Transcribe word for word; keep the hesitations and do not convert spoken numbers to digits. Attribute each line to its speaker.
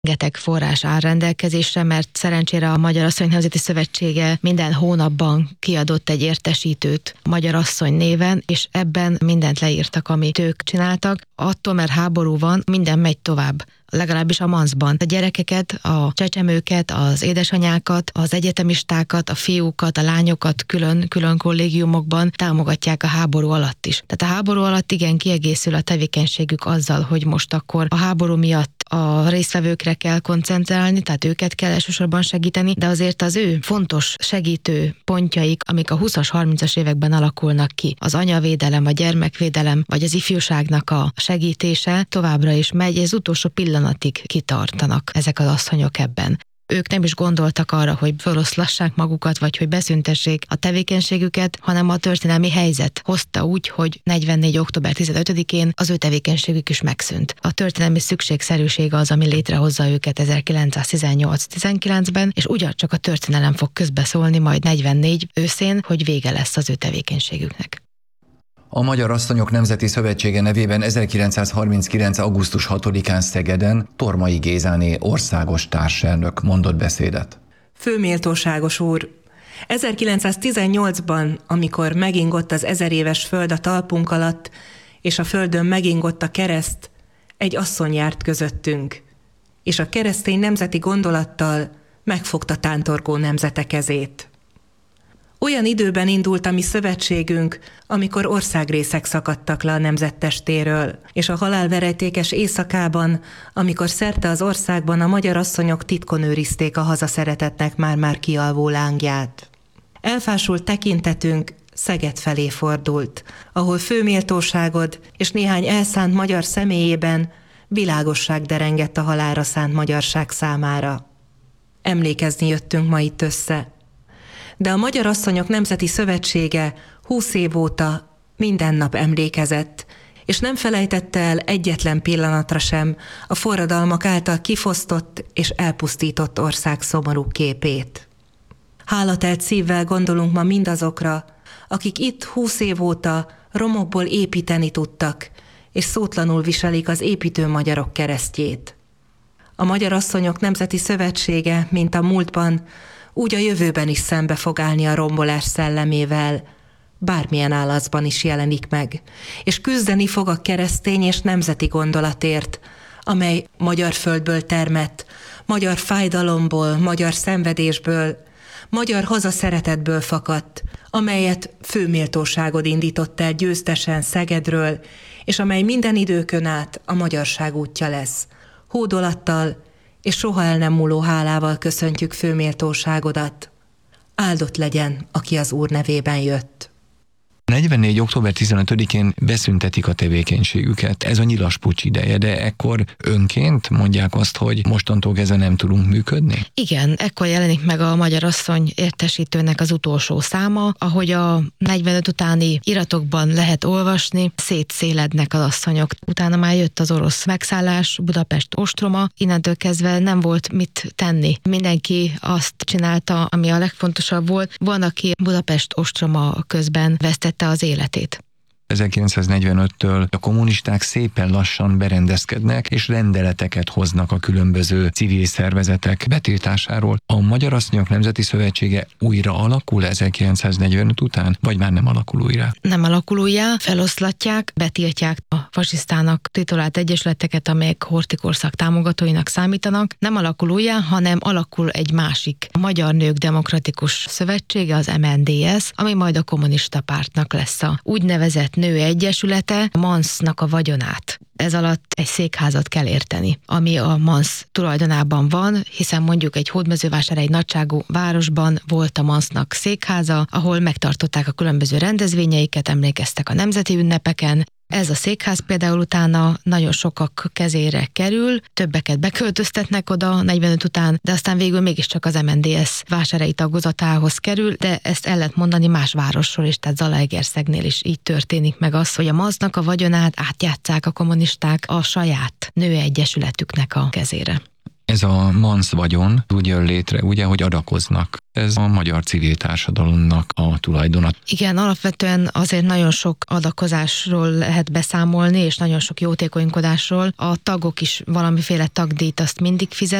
Speaker 1: rengeteg forrás áll rendelkezésre, mert szerencsére a Magyar Asszonyok Nemzeti Szövetsége minden hónapban kiadott egy értesítőt Magyar Asszony néven, és ebben mindent leírtak, amit ők csináltak. Attól, mert háború van, minden megy tovább. Legalábbis a manszban. A gyerekeket, a csecsemőket, az édesanyákat, az egyetemistákat, a fiúkat, a lányokat külön, külön kollégiumokban támogatják a háború alatt is. Tehát a háború alatt igen kiegészül a tevékenységük azzal, hogy most akkor a háború miatt a résztvevőkre kell koncentrálni, tehát őket kell elsősorban segíteni, de azért az ő fontos segítő pontjaik, amik a húszas, harmincas években alakulnak ki, az anyavédelem, a gyermekvédelem, vagy az ifjúságnak a segítése továbbra is megy, ez utolsó pillanatig kitartanak ezek az asszonyok ebben. Ők nem is gondoltak arra, hogy feloszlassák magukat, vagy hogy beszüntessék a tevékenységüket, hanem a történelmi helyzet hozta úgy, hogy negyvennégy. október tizenötödikén az ő tevékenységük is megszűnt. A történelmi szükségszerűség az, ami létrehozza őket ezerkilencszáztizennyolc-tizenkilencben, és ugyancsak a történelem fog közbeszólni majd negyvennégy őszén, hogy vége lesz az ő tevékenységüknek.
Speaker 2: A Magyar Asszonyok Nemzeti Szövetsége nevében ezerkilencszázharminckilenc. augusztus hatodikán Szegeden Tormai Gézáné országos társelnök mondott beszédet.
Speaker 3: Főméltóságos úr, ezerkilencszáztizennyolcban, amikor megingott az ezeréves föld a talpunk alatt, és a földön megingott a kereszt, egy asszony járt közöttünk, és a keresztény nemzeti gondolattal megfogta tántorgó nemzete kezét. Olyan időben indult a mi szövetségünk, amikor országrészek szakadtak le a nemzettestéről, és a halálverejtékes éjszakában, amikor szerte az országban a magyar asszonyok titkon őrizték a hazaszeretetnek már-már kialvó lángját. Elfásult tekintetünk Szeged felé fordult, ahol főméltóságod és néhány elszánt magyar személyében világosság derengett a halálra szánt magyarság számára. Emlékezni jöttünk ma itt össze, de a Magyar Asszonyok Nemzeti Szövetsége húsz év óta minden nap emlékezett, és nem felejtette el egyetlen pillanatra sem a forradalmak által kifosztott és elpusztított ország szomorú képét. Hálatelt szívvel gondolunk ma mindazokra, akik itt húsz év óta romokból építeni tudtak, és szótlanul viselik az építő magyarok keresztjét. A Magyar Asszonyok Nemzeti Szövetsége, mint a múltban, úgy a jövőben is szembe fog állni a rombolás szellemével, bármilyen állatban is jelenik meg, és küzdeni fog a keresztény és nemzeti gondolatért, amely magyar földből termett, magyar fájdalomból, magyar szenvedésből, magyar hazaszeretetből fakadt, amelyet főméltóságod indított el győztesen Szegedről, és amely minden időkön át a magyarság útja lesz. Hódolattal és soha el nem múló hálával köszöntjük főméltóságodat. Áldott legyen, aki az Úr nevében jött.
Speaker 2: negyvennégy. október tizenötödikén beszüntetik a tevékenységüket. Ez a nyilaspuccs ideje, de ekkor önként mondják azt, hogy mostantól kezdve nem tudunk működni?
Speaker 1: Igen, ekkor jelenik meg a Magyar Asszony értesítőnek az utolsó száma, ahogy a negyvenöt utáni iratokban lehet olvasni, szétszélednek az asszonyok. Utána már jött az orosz megszállás, Budapest ostroma, innentől kezdve nem volt mit tenni. Mindenki azt csinálta, ami a legfontosabb volt. Van, aki Budapest ostroma közben vesztette az életét.
Speaker 2: ezerkilencszáznegyvenöttől a kommunisták szépen lassan berendezkednek, és rendeleteket hoznak a különböző civil szervezetek betiltásáról. A Magyar Asszonyok Nemzeti Szövetsége újra alakul ezerkilencszáznegyvenöt után, vagy már nem alakul újra?
Speaker 1: Nem alakul újra, feloszlatják, betiltják a fasisztának titulált egyesületeket, amelyek Horthy-korszak támogatóinak számítanak. Nem alakul újra, hanem alakul egy másik, a Magyar Nők Demokratikus Szövetsége, az em en dé es, ami majd a kommunista pártnak lesz a úgynevezett nő egyesülete, a mansznak a vagyonát. Ez alatt egy székházat kell érteni, ami a mansz tulajdonában van, hiszen mondjuk egy hódmezővásárhelyi nagyságú városban volt a mansznak székháza, ahol megtartották a különböző rendezvényeiket, emlékeztek a nemzeti ünnepeken. Ez a székház például utána nagyon sokak kezére kerül, többeket beköltöztetnek oda negyvenöt után, de aztán végül mégiscsak az em en dé es vásárhelyi tagozatához kerül, de ezt el lehet mondani más városról is, tehát Zalaegerszegnél is így történik meg az, hogy a mansznak a vagyonát átjátsszák a kommunisták a saját nőegyesületüknek a kezére.
Speaker 2: Ez a mansz vagyon úgy jön létre, ugye, hogy adakoznak. Ez a magyar civil társadalomnak a tulajdona.
Speaker 1: Igen, alapvetően azért nagyon sok adakozásról lehet beszámolni, és nagyon sok jótékonykodásról. A tagok is valamiféle tagdíjat azt mindig fizet,